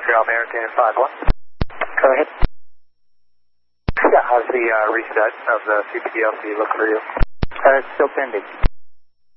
Montreal American 5-1. Go ahead. Yeah, how's the reset of the CPDLC look for you? It's still pending.